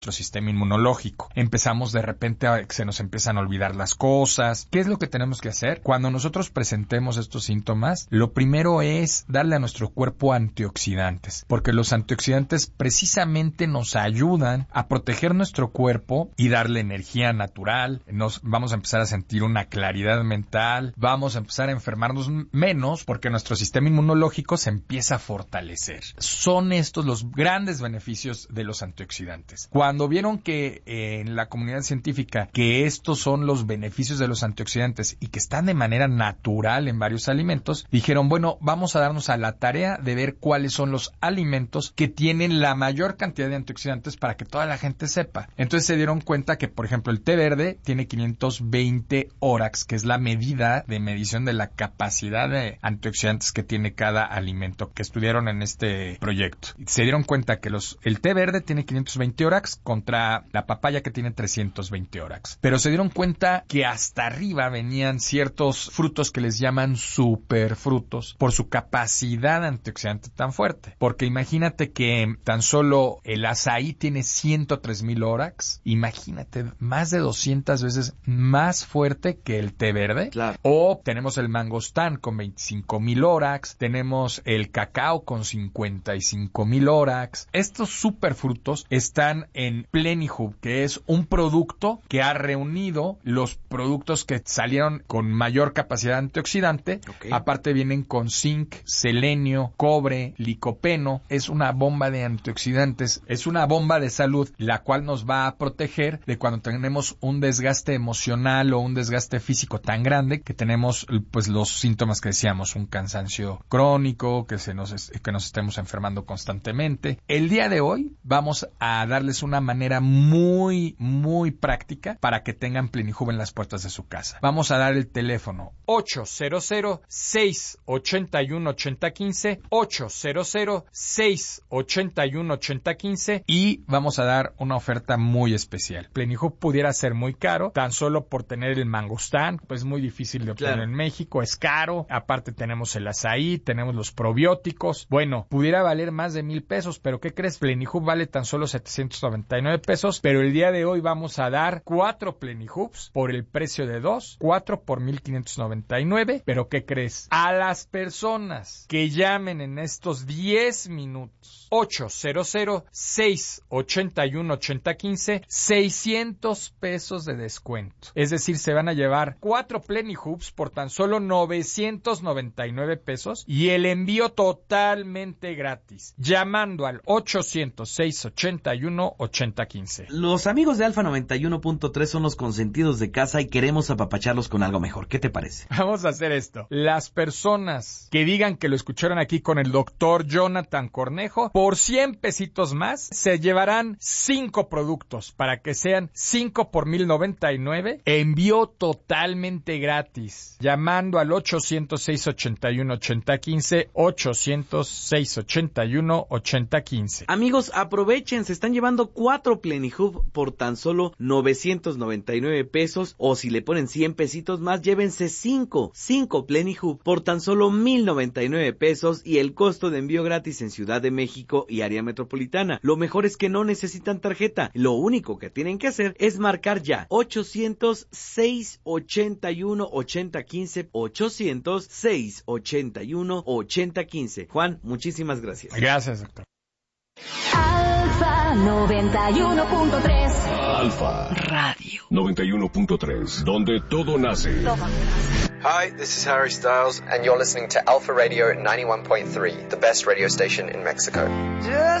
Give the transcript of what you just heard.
nuestro sistema inmunológico. Empezamos de repente a que se nos empiezan a olvidar las cosas. ¿Qué es lo que tenemos que hacer? Cuando nosotros presentemos estos síntomas, lo primero es darle a nuestro cuerpo antioxidantes, porque los antioxidantes precisamente nos ayudan a proteger nuestro cuerpo y darle energía natural. Nos vamos a empezar a sentir una claridad mental, vamos a empezar a enfermarnos menos porque nuestro sistema inmunológico se empieza a fortalecer. Son estos los grandes beneficios de los antioxidantes. Cuando vieron que en la comunidad científica que estos son los beneficios de los antioxidantes y que están de manera natural en varios alimentos, dijeron, bueno, vamos a darnos a la tarea de ver cuáles son los alimentos que tienen la mayor cantidad de antioxidantes para que toda la gente sepa. Entonces se dieron cuenta que, por ejemplo, el té verde tiene 520 ORACs, que es la medida de medición de la capacidad de antioxidantes que tiene cada alimento que estudiaron en este proyecto. Se dieron cuenta que el té verde tiene 520 ORACs contra la papaya que tiene 320 ORACs. Pero se dieron cuenta que hasta arriba venían ciertos frutos que les llaman superfrutos por su capacidad antioxidante tan fuerte. Porque imagínate que tan solo el azaí tiene 103,000 ORACs. Imagínate, más de 200 veces más fuerte que el té verde. Claro. O tenemos el mangostán con 25,000 ORACs. Tenemos el cacao con 55,000 ORACs. Estos superfrutos están en Plenihub, que es un producto que ha reunido los productos que salieron con mayor capacidad antioxidante. Okay. Aparte vienen con zinc, selenio, cobre, licopeno. Es una bomba de antioxidantes. Es una bomba de salud, la cual nos va a proteger de cuando tenemos un desgaste emocional o un desgaste físico tan grande que tenemos pues los síntomas que decíamos, un cansancio crónico, que nos estemos enfermando constantemente. El día de hoy vamos a darles una manera muy, muy práctica para que tengan Plenihub en las puertas de su casa. Vamos a dar el teléfono 800-681-8015, 800-681-8015 y vamos a dar una oferta muy especial. Plenihub pudiera ser muy caro, tan solo por tener el mangostán, pues muy difícil de obtener en México, es caro. Aparte tenemos el azaí, tenemos los probióticos. Bueno, pudiera valer más de 1,000 pesos, pero ¿qué crees? Plenihub vale tan solo 799 pesos, pero el día de hoy vamos a dar 4 Plenihubs por el precio de 2, 4 por 1,599, pero ¿qué crees? A las personas que llamen en estos 10 minutos, 800-681-8015, 600 pesos de descuento. Es decir, se van a llevar 4 Plenihubs por tan solo 999 pesos y el envío totalmente gratis, llamando al 800-681-8015. Los amigos de Alfa 91.3 son los consentidos de casa y queremos apapacharlos con algo mejor. ¿Qué te parece? Vamos a hacer esto. Las personas que digan que lo escucharon aquí con el doctor Jonathan Cornejo, por 100 pesitos más, se llevarán 5 productos para que sean 5 por 1,099. Envío totalmente gratis. Llamando al 800-681-8015, 800-681-8015. Amigos, aprovechen, se están llevando 4 Plenihub por tan solo 999 pesos, o si le ponen 100 pesitos más, llévense 5 Plenihub por tan solo 1,099 pesos y el costo de envío gratis en Ciudad de México y área metropolitana. Lo mejor es que no necesitan tarjeta, lo único que tienen que hacer es marcar ya 800-681-8015, 800-681-8015. Juan, muchísimas gracias. Gracias, doctor. Alfa 91.3. Alfa Radio 91.3, donde todo nace. Hi, this is Harry Styles, and you're listening to Alpha Radio 91.3, the best radio station in Mexico. Just